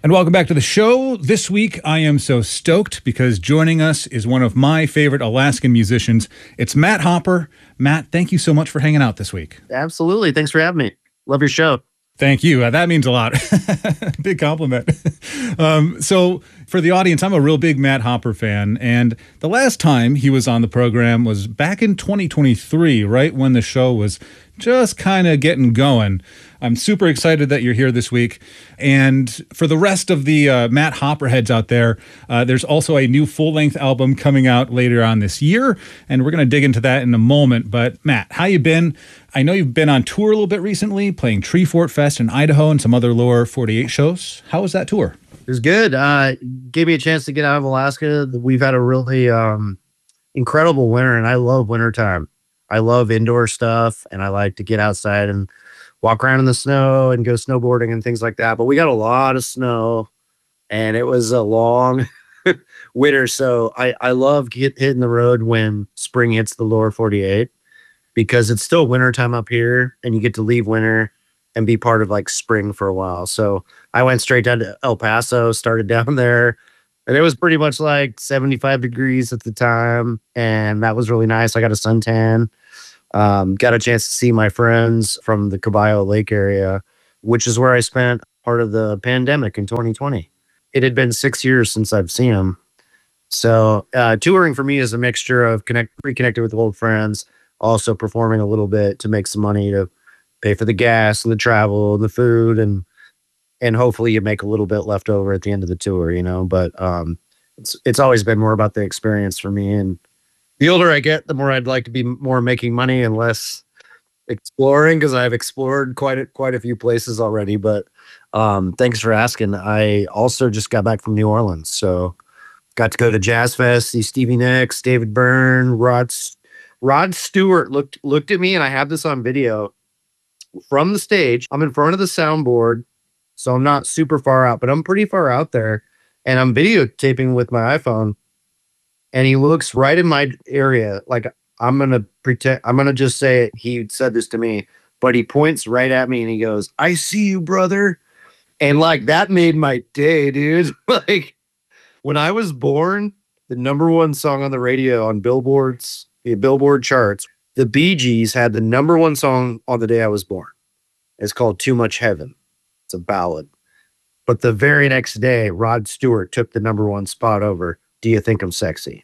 And welcome back to the show. This week, I am so stoked because joining us is one of my favorite Alaskan musicians. It's Matt Hopper. Matt, thank you so much for hanging out this week. Absolutely. Thanks for having me. Love your show. Thank you. That means a lot. Big compliment. So, for the audience, I'm a real big Matt Hopper fan. And the last time he was on the program was back in 2023, right when the show was just kind of getting going. I'm super excited that you're here this week. And for the rest of the Matt Hopper heads out there, there's also a new full-length album coming out later on this year, and we're going to dig into that in a moment. But Matt, how you been? I know you've been on tour a little bit recently, playing Treefort Fest in Idaho and some other Lower 48 shows. How was that tour? It was good. Gave me a chance to get out of Alaska. We've had a really incredible winter, and I love wintertime. I love indoor stuff, and I like to get outside and walk around in the snow and go snowboarding and things like that. But we got a lot of snow, and it was a long winter. So I love hitting the road when spring hits the Lower 48 because it's still wintertime up here, and you get to leave winter and be part of like spring for a while. So I went straight down to El Paso, started down there, and it was pretty much like 75 degrees at the time. And that was really nice. I got a suntan. Got a chance to see my friends from the Caballo Lake area, which is where I spent part of the pandemic in 2020. It had been 6 years since I've seen them. So touring for me is a mixture of reconnecting with old friends, also performing a little bit to make some money to pay for the gas and the travel and the food, and hopefully you make a little bit left over at the end of the tour, you know. But it's always been more about the experience for me. And the older I get, the more I'd like to be more making money and less exploring, because I've explored quite a few places already. But thanks for asking. I also just got back from New Orleans, so got to go to Jazz Fest, see Stevie Nicks, David Byrne, Rod Stewart looked at me, and I have this on video from the stage. I'm in front of the soundboard, so I'm not super far out, but I'm pretty far out there, and I'm videotaping with my iPhone. And he looks right in my area. Like, I'm going to just say it. He said this to me, but he points right at me and he goes, "I see you, brother." And like, that made my day, dude. Like, when I was born, the number one song on the radio on the Billboard charts, the Bee Gees had the number one song on the day I was born. It's called Too Much Heaven. It's a ballad. But the very next day, Rod Stewart took the number one spot over Do You Think I'm Sexy?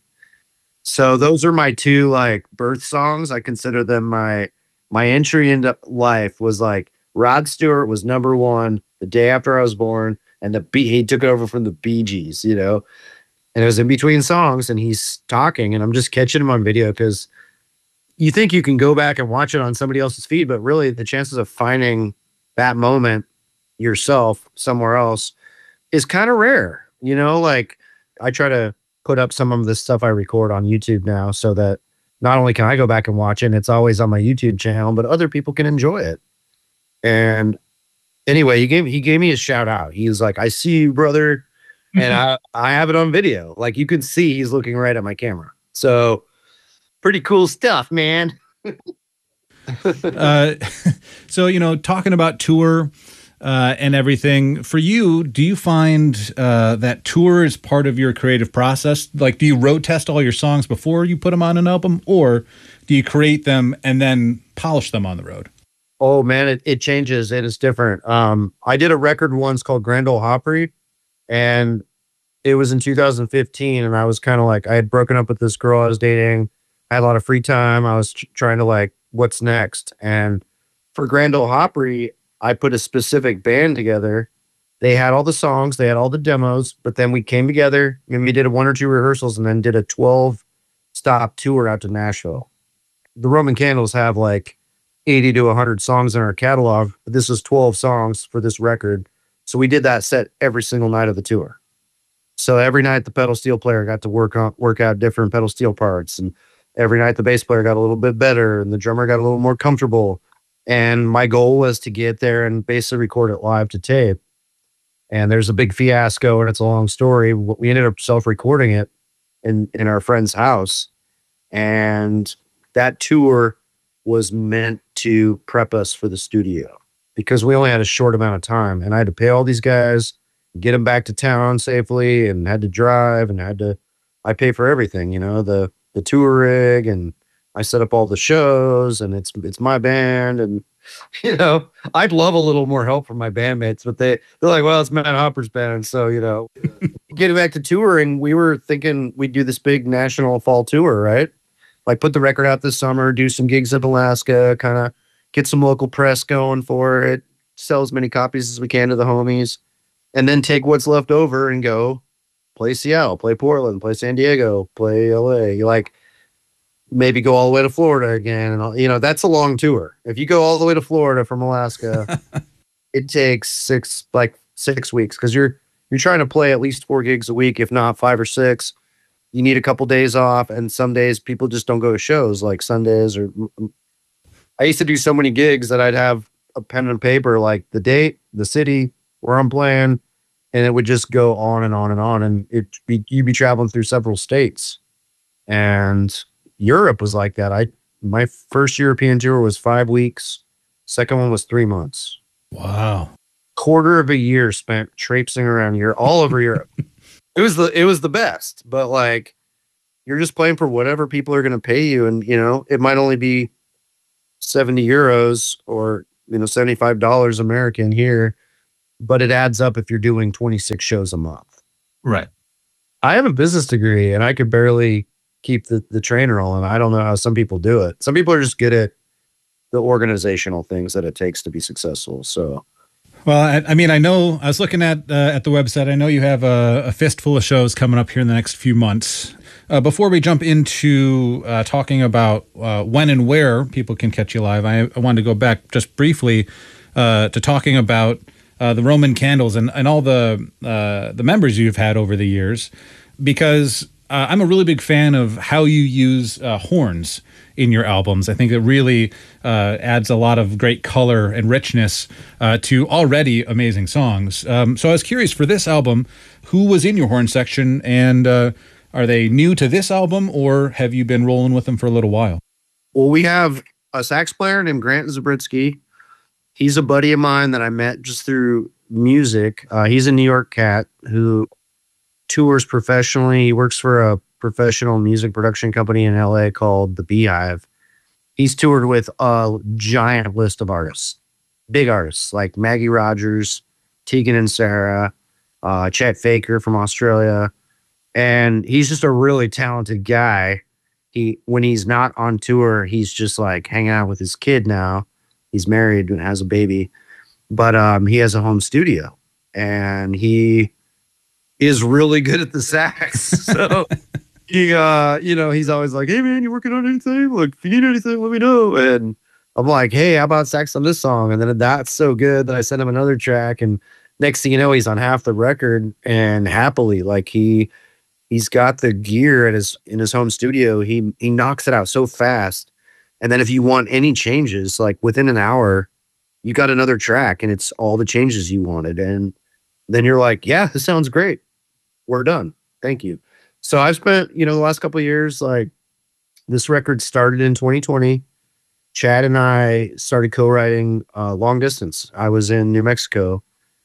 So those are my two like birth songs. I consider them my entry into life was like Rod Stewart was number one the day after I was born, and he took it over from the Bee Gees, you know. And it was in between songs, and he's talking, and I'm just catching him on video because you think you can go back and watch it on somebody else's feed, but really the chances of finding that moment yourself somewhere else is kind of rare, you know. Like, I try to put up some of the stuff I record on YouTube now so that not only can I go back and watch it, and it's always on my YouTube channel, but other people can enjoy it. And anyway, he gave me a shout out. He was like, "I see you, brother." And I have it on video. Like, you can see he's looking right at my camera. So pretty cool stuff, man. So, you know, talking about tour and everything, for you, do you find that tour is part of your creative process? Like, do you road test all your songs before you put them on an album, or do you create them and then polish them on the road? Oh man, it changes and it's different. I did a record once called Grand Ole Opry, and it was in 2015, and I was kind of like, I had broken up with this girl I was dating. I had a lot of free time. I was trying to like, what's next? And for Grand Ole Opry, I put a specific band together. They had all the songs, they had all the demos, but then we came together and we did 1 or 2 rehearsals and then did a 12-stop tour out to Nashville. The Roman Candles have like 80 to 100 songs in our catalog, but this was 12 songs for this record. So we did that set every single night of the tour. So every night the pedal steel player got to work out different pedal steel parts, and every night the bass player got a little bit better and the drummer got a little more comfortable. And my goal was to get there and basically record it live to tape. And there's a big fiasco, and it's a long story. We ended up self-recording it in our friend's house. And that tour was meant to prep us for the studio because we only had a short amount of time. And I had to pay all these guys get them back to town safely, and had to drive and I pay for everything, the tour rig, and I set up all the shows, and it's my band. And I'd love a little more help from my bandmates, but they're like, well, it's Matt Hopper's band. So, getting back to touring, we were thinking we'd do this big national fall tour, right? Like put the record out this summer, do some gigs in Alaska, kind of get some local press going for it, sell as many copies as we can to the homies, and then take what's left over and go play Seattle, play Portland, play San Diego, play LA. You like maybe go all the way to Florida again. And that's a long tour. If you go all the way to Florida from Alaska, it takes 6 weeks, because you're trying to play at least 4 gigs a week, if not 5 or 6. You need a couple days off, and some days people just don't go to shows, like Sundays. Or I used to do so many gigs that I'd have a pen and paper, like the date, the city, where I'm playing, and it would just go on and on and on. And you'd be traveling through several states. And Europe was like that. My first European tour was 5 weeks. Second one was 3 months. Wow. Quarter of a year spent traipsing around Europe, all over Europe. It was the best, but like, you're just playing for whatever people are going to pay you. And, it might only be 70 euros or, $75 American here, but it adds up if you're doing 26 shows a month. Right. I have a business degree and I could barely keep the train rolling. I don't know how some people do it. Some people are just good at the organizational things that it takes to be successful. So, well, I mean, I know I was looking at the website. I know you have a fistful of shows coming up here in the next few months. Before we jump into talking about when and where people can catch you live, I wanted to go back just briefly to talking about the Roman Candles and all the members you've had over the years, because I'm a really big fan of how you use horns in your albums. I think it really adds a lot of great color and richness to already amazing songs. So I was curious, for this album, who was in your horn section, and are they new to this album, or have you been rolling with them for a little while? Well, we have a sax player named Grant Zabritsky. He's a buddy of mine that I met just through music. He's a New York cat who tours professionally. He works for a professional music production company in LA called The Beehive. He's toured with a giant list of artists, big artists like Maggie Rogers, Tegan and Sarah, Chet Faker from Australia. And he's just a really talented guy. When he's not on tour, he's just like hanging out with his kid now. He's married and has a baby, but he has a home studio, and he is really good at the sax. So he's always like, hey man, you working on anything? Like, if you need anything, let me know. And I'm like, hey, how about sax on this song? And then that's so good that I sent him another track. And next thing you know, he's on half the record, and happily, like he's got the gear in his home studio. He knocks it out so fast. And then if you want any changes, like within an hour, you got another track and it's all the changes you wanted. And then you're like, yeah, this sounds great. We're done. Thank you. So I've spent, the last couple of years, like, this record started in 2020. Chad and I started co-writing Long Distance. I was in New Mexico,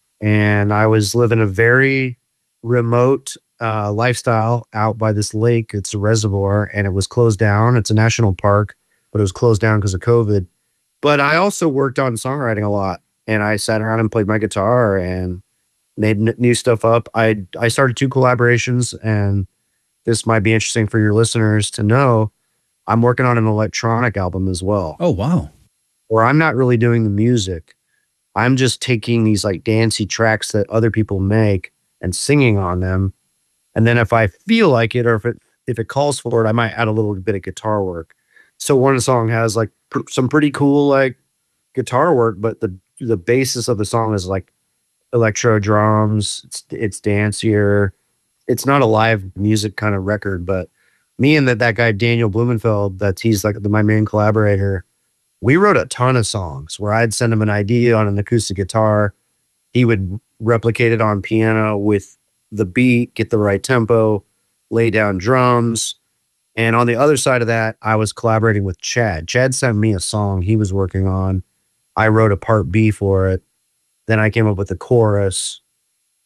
and I was living a very remote lifestyle out by this lake. It's a reservoir, and it was closed down. It's a national park, but it was closed down because of COVID. But I also worked on songwriting a lot, and I sat around and played my guitar and made new stuff up. I started 2 collaborations, and this might be interesting for your listeners to know. I'm working on an electronic album as well. Oh, wow. Where I'm not really doing the music. I'm just taking these like dancey tracks that other people make and singing on them. And then if I feel like it, or if it calls for it, I might add a little bit of guitar work. So one song has like some pretty cool like guitar work, but the basis of the song is like electro drums. It's dancier. It's not a live music kind of record, but me and that guy Daniel Blumenfeld, he's like my main collaborator. We wrote a ton of songs where I'd send him an idea on an acoustic guitar. He would replicate it on piano with the beat, get the right tempo, lay down drums. And on the other side of that, I was collaborating with Chad. Chad sent me a song he was working on. I wrote a part B for it. Then I came up with the chorus.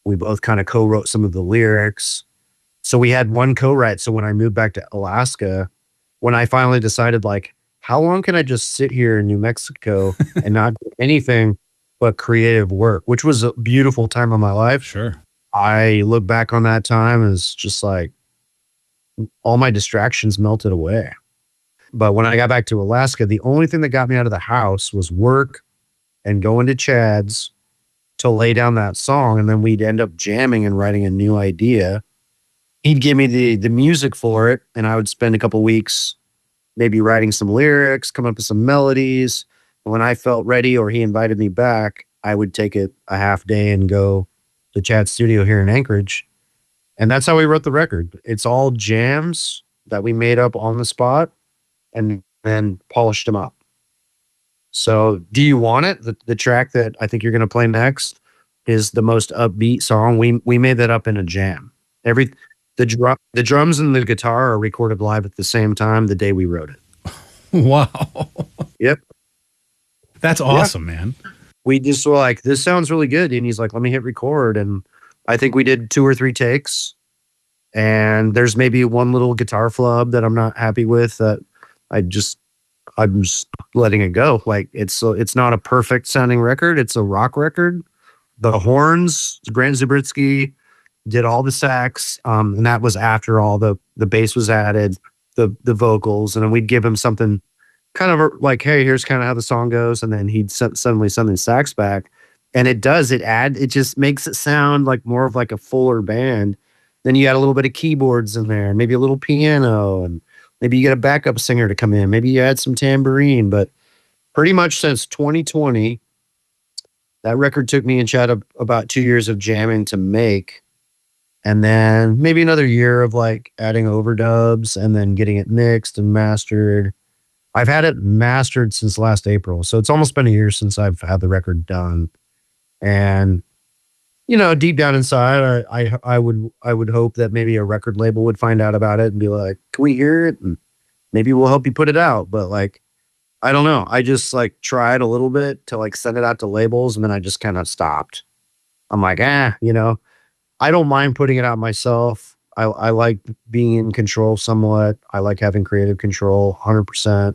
We both kind of co-wrote some of the lyrics. So we had one co-write. So when I moved back to Alaska, when I finally decided, like, how long can I just sit here in New Mexico and not do anything but creative work, which was a beautiful time of my life. Sure. I look back on that time as just like all my distractions melted away. But when I got back to Alaska, the only thing that got me out of the house was work and going to Chad's to lay down that song. And then we'd end up jamming and writing a new idea. He'd give me the music for it, and I would spend a couple weeks maybe writing some lyrics, coming up with some melodies. When I felt ready or he invited me back, I would take it a half day and go to Chad's studio here in Anchorage. And that's how we wrote the record. It's all jams that we made up on the spot and then polished them up. So Do You Want It? The track that I think you're going to play next is the most upbeat song. We made that up in a jam. The drums and the guitar are recorded live at the same time the day we wrote it. Wow. Yep. That's awesome, man. We just were like, this sounds really good. And he's like, let me hit record. And I think we did 2 or 3 takes. And there's maybe one little guitar flub that I'm not happy with that I'm just letting it go. Like it's not a perfect sounding record. It's a rock record. The horns, Grant Zubritsky did all the sax. And that was after all the bass was added, the vocals. And then we'd give him something kind of like, hey, here's kind of how the song goes. And then he'd suddenly send the sax back. And it just makes it sound like more of like a fuller band. Then you add a little bit of keyboards in there, maybe a little piano, and maybe you get a backup singer to come in. Maybe you add some tambourine. But pretty much since 2020, that record took me and Chad about 2 years of jamming to make. And then maybe another year of like adding overdubs and then getting it mixed and mastered. I've had it mastered since last April. So it's almost been a year since I've had the record done. And, you know, deep down inside, I would hope that maybe a record label would find out about it and be like, can we hear it? And maybe we'll help you put it out. But like, I don't know. I just like tried a little bit to like send it out to labels. And then I just kind of stopped. I'm like, you know, I don't mind putting it out myself. I like being in control somewhat. I like having creative control 100%.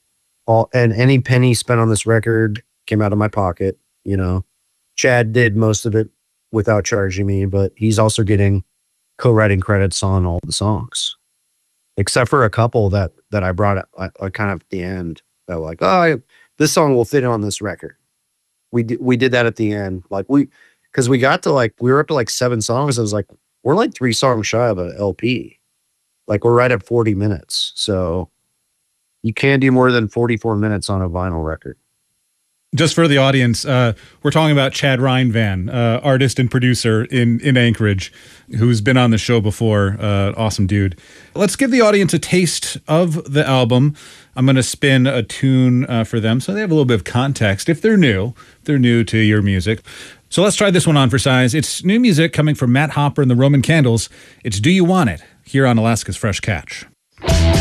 And any penny spent on this record came out of my pocket, you know. Chad did most of it without charging me, but he's also getting co-writing credits on all the songs, except for a couple that I brought up kind of at the end that were like, this song will fit on this record. We did that at the end. Like because we got to like, we were up to like 7 songs. I was like, we're like 3 songs shy of an LP. Like we're right at 40 minutes. So you can't do more than 44 minutes on a vinyl record. Just for the audience, we're talking about Chad Reinvan, artist and producer in Anchorage, who's been on the show before. Awesome dude. Let's give the audience a taste of the album. I'm going to spin a tune for them so they have a little bit of context if they're new to your music. So let's try this one on for size. It's new music coming from Matt Hopper and the Roman Candles. It's Do You Want It? Here on Alaska's Fresh Catch.